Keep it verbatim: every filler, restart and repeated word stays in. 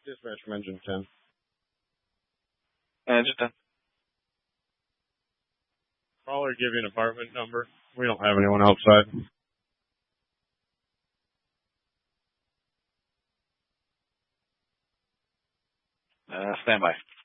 Dispatch from Engine ten. Engine ten. Caller, give you an apartment number. We don't have anyone outside. Uh, stand by.